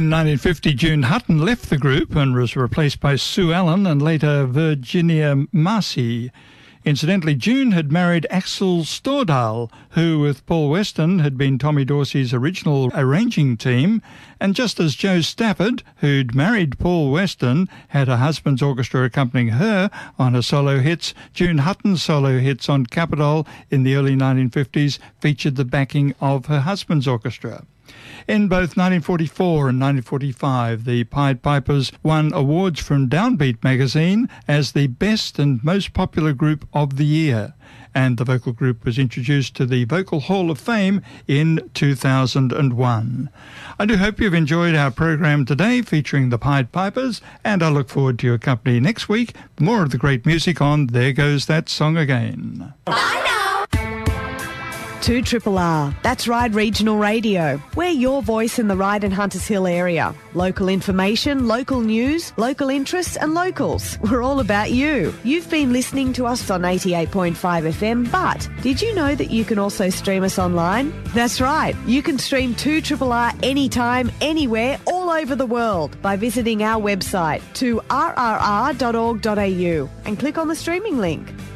In 1950, June Hutton left the group and was replaced by Sue Allen and later Virginia Marcy. Incidentally, June had married Axel Stordahl, who, with Paul Weston, had been Tommy Dorsey's original arranging team, and just as Jo Stafford, who'd married Paul Weston, had her husband's orchestra accompanying her on her solo hits, June Hutton's solo hits on Capitol in the early 1950s featured the backing of her husband's orchestra. In both 1944 and 1945, the Pied Pipers won awards from Downbeat magazine as the best and most popular group of the year, and the vocal group was introduced to the Vocal Hall of Fame in 2001. I do hope you've enjoyed our program today featuring the Pied Pipers, and I look forward to your company next week for more of the great music on There Goes That Song Again. Bye now! 2RRR, that's Ryde Regional Radio. We're your voice in the Ryde and Hunters Hill area. Local information, local news, local interests and locals. We're all about you. You've been listening to us on 88.5 FM, but did you know that you can also stream us online? That's right, you can stream 2RRR anytime, anywhere, all over the world by visiting our website 2rrr.org.au and click on the streaming link.